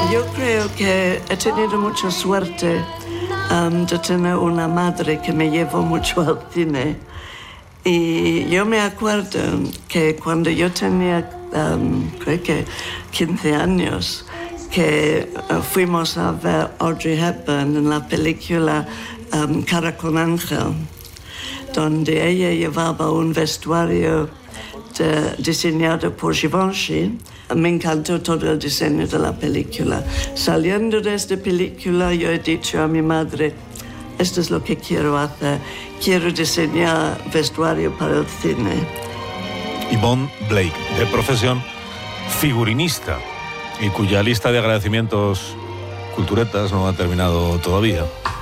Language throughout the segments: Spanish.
Yo creo que he tenido mucha suerte de tener una madre que me llevó mucho al cine. Y yo me acuerdo que cuando yo tenía, creo que 15 años, que fuimos a ver Audrey Hepburn en la película Cara con Ángel, donde ella llevaba un vestuario diseñado por Givenchy. Me encantó todo el diseño de la película. Saliendo de esta película, yo he dicho a mi madre, esto es lo que quiero hacer. Quiero diseñar vestuario para el cine. Yvonne Blake, de profesión figurinista, y cuya lista de agradecimientos culturetas no ha terminado todavía.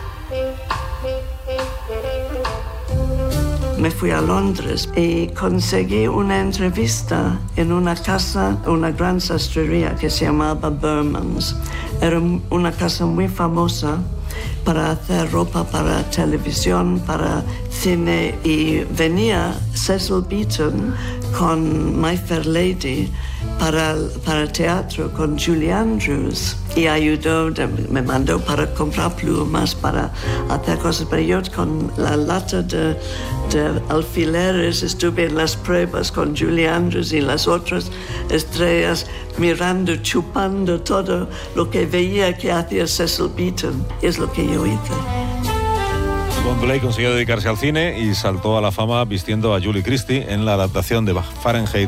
Me fui a Londres y conseguí una entrevista en una casa, una gran sastrería que se llamaba Bermans. Era una casa muy famosa para hacer ropa para televisión, para cine, y venía Cecil Beaton con My Fair Lady para teatro con Julie Andrews, y ayudó, me mandó para comprar plumas, para hacer cosas, pero yo con la lata de alfileres estuve en las pruebas con Julie Andrews y las otras estrellas, mirando, chupando todo lo que veía que hacía Cecil Beaton. Es lo que yo hice. Yvonne Blake consiguió dedicarse al cine y saltó a la fama vistiendo a Julie Christie en la adaptación de Fahrenheit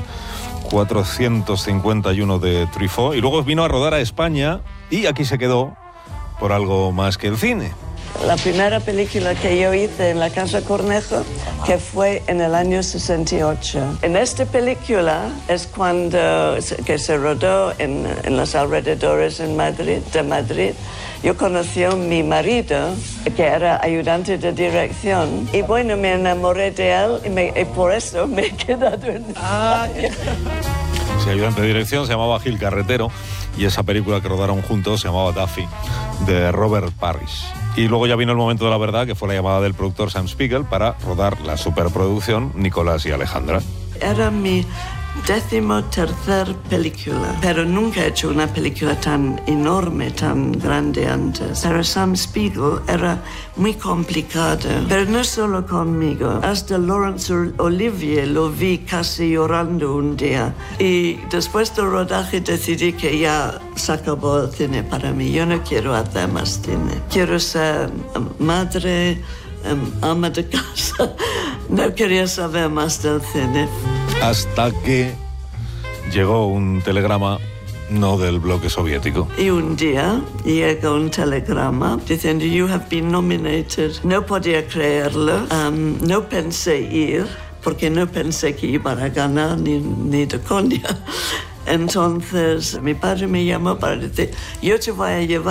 451 de Truffaut, y luego vino a rodar a España y aquí se quedó por algo más que el cine. La primera película que yo hice en la Casa Cornejo, que fue en el año 68. En esta película es cuando que se rodó en los alrededores de Madrid. Yo conocí a mi marido, que era ayudante de dirección, y bueno, me enamoré de él y por eso me he quedado en... Ese ayudante de dirección se llamaba Gil Carretero, y esa película que rodaron juntos se llamaba Duffy, de Robert Parrish. Y luego ya vino el momento de la verdad, que fue la llamada del productor Sam Spiegel para rodar la superproducción Nicolás y Alejandra. Era mi 13ª película, pero nunca he hecho una película tan enorme, tan grande antes. Pero Sam Spiegel era muy complicado, pero no solo conmigo. Hasta Laurence Olivier lo vi casi llorando un día. Y después del rodaje decidí que ya se acabó el cine para mí. Yo no quiero hacer más cine. Quiero ser madre, ama de casa. No quería saber más del cine. Hasta que llegó un telegrama, no del bloque soviético. Y un día llegó un telegrama diciendo, you have been nominated. No podía creerlo, no pensé ir, porque no pensé que iba a ganar ni de coña. Entonces mi padre me llamó para decir, yo te voy a llevar